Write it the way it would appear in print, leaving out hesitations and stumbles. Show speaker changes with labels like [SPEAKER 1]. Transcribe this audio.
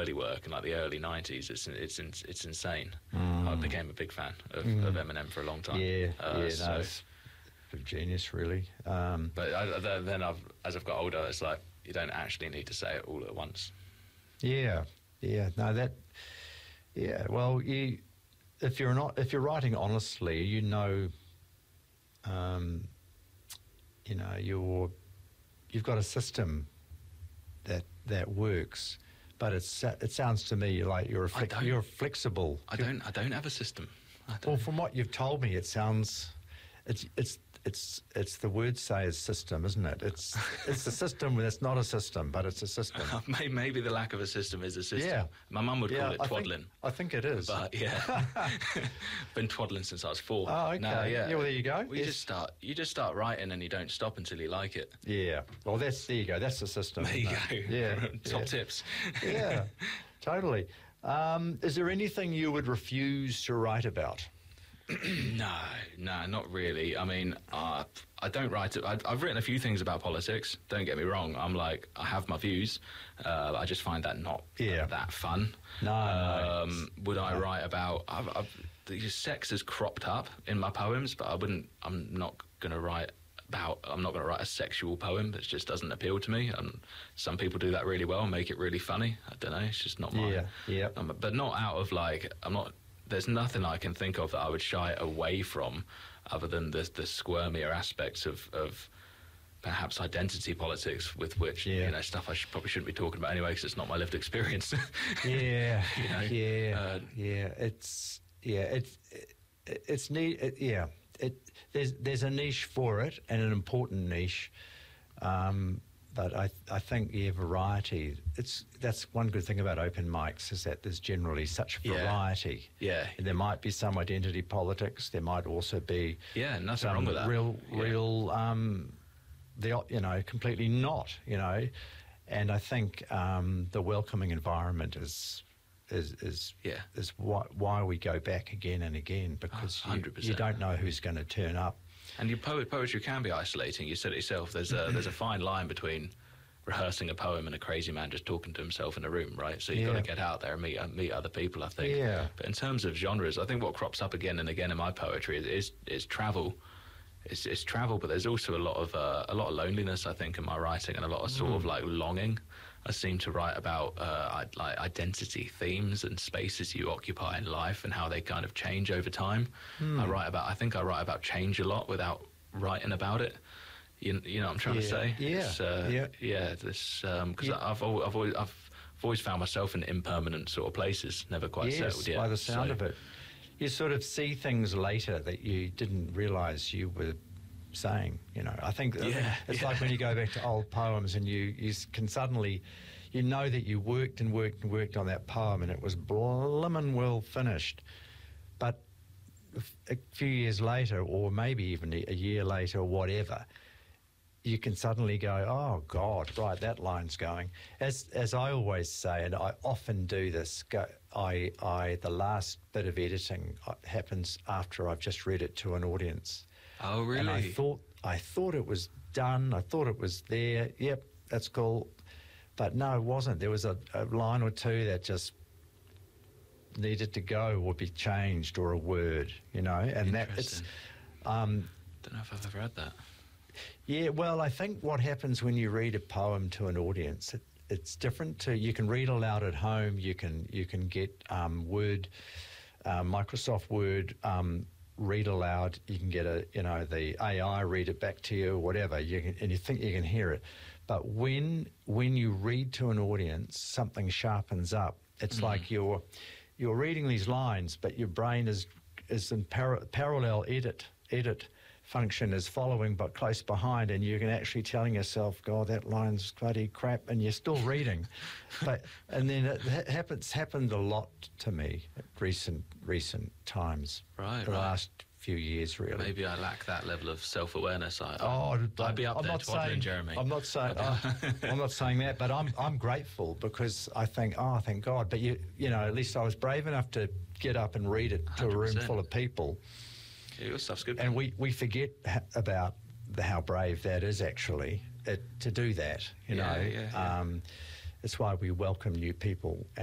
[SPEAKER 1] early work in like the early 90s, it's insane. I became a big fan of Eminem for a long time.
[SPEAKER 2] It's genius, really.
[SPEAKER 1] But as I've got older, it's like you don't actually need to say it all at once.
[SPEAKER 2] Well, if you're writing honestly, you've got a system that works. But it sounds to me like you're flexible.
[SPEAKER 1] I don't have a system.
[SPEAKER 2] Well, from what you've told me, it sounds it's the word say is system, isn't it? It's a system that's not a system, but it's a system.
[SPEAKER 1] Maybe the lack of a system is a system.
[SPEAKER 2] Yeah.
[SPEAKER 1] My mum would call it twaddling.
[SPEAKER 2] I think it is.
[SPEAKER 1] But yeah, been twaddling since I was 4.
[SPEAKER 2] Oh, okay.
[SPEAKER 1] No, yeah.
[SPEAKER 2] Well, there you go.
[SPEAKER 1] Well, you just start writing and you don't stop until you like it.
[SPEAKER 2] Yeah. Well, there you go. That's the system.
[SPEAKER 1] There you go.
[SPEAKER 2] Yeah.
[SPEAKER 1] Top tips.
[SPEAKER 2] Yeah. Totally. Is there anything you would refuse to write about?
[SPEAKER 1] No, not really. I mean, I don't write it. I've written a few things about politics. Don't get me wrong. I have my views. I just find that not that fun.
[SPEAKER 2] No.
[SPEAKER 1] Would I write about? The sex has cropped up in my poems, but I'm not going to write a sexual poem. That just doesn't appeal to me. Some people do that really well and make it really funny. I don't know. It's just not mine.
[SPEAKER 2] Yeah.
[SPEAKER 1] But not out of I'm not. There's nothing I can think of that I would shy away from, other than the squirmier aspects of perhaps identity politics, with which stuff I probably shouldn't be talking about anyway, because it's not my lived experience.
[SPEAKER 2] It's neat. There's a niche for it, and an important niche. But I think variety. That's one good thing about open mics, is that there's generally such variety.
[SPEAKER 1] Yeah.
[SPEAKER 2] And there might be some identity politics. There might also be
[SPEAKER 1] nothing wrong with that.
[SPEAKER 2] Completely not. And I think the welcoming environment is why we go back again and again, because you don't know who's going to turn up.
[SPEAKER 1] And your poetry can be isolating. You said it yourself. There's a fine line between rehearsing a poem and a crazy man just talking to himself in a room, right? So you've got to get out there and meet other people, I think.
[SPEAKER 2] Yeah.
[SPEAKER 1] But in terms of genres, I think what crops up again and again in my poetry is travel. It's travel, but there's also a lot of loneliness, I think, in my writing, and a lot of sort of longing. I seem to write about identity themes and spaces you occupy in life and how they kind of change over time. I write about change a lot without writing about it. You know what I'm trying to say? Because I've always found myself in impermanent sort of places, never quite settled yet.
[SPEAKER 2] By the sound of it. You sort of see things later that you didn't realise you were saying. I think it's like when you go back to old poems and you can suddenly, that you worked and worked and worked on that poem and it was blimmin' well finished. But a few years later, or maybe even a year later or whatever, you can suddenly go, oh, God, right, that line's going. As I always say, and I often do this, the last bit of editing happens after I've just read it to an audience.
[SPEAKER 1] Oh, really?
[SPEAKER 2] And I thought it was done. I thought it was there. Yep, that's cool. But no, it wasn't. There was a line or two that just needed to go or be changed, or a word, and that it's...
[SPEAKER 1] don't know if I've ever read that.
[SPEAKER 2] Yeah, well, I think what happens when you read a poem to an audience, it's different to... You can read aloud at home. You can get Word, Microsoft Word, read aloud. You can get the AI read it back to you, or whatever. And you think you can hear it, but when you read to an audience, something sharpens up. It's like you're reading these lines, but your brain is in parallel edit function is following, but close behind, and you can actually telling yourself, God, that line's bloody crap, and you're still reading. And then it happened a lot to me at recent times.
[SPEAKER 1] Right.
[SPEAKER 2] The last few years, really.
[SPEAKER 1] Maybe I lack that level of self-awareness. I'd be up there twaddling Jeremy.
[SPEAKER 2] I'm not saying that, but I'm grateful, because I think, thank God. But at least I was brave enough to get up and read it to 100%. A room full of people.
[SPEAKER 1] Yeah, your stuff's good.
[SPEAKER 2] And we forget about how brave that is, actually, to do that. It's why we welcome new people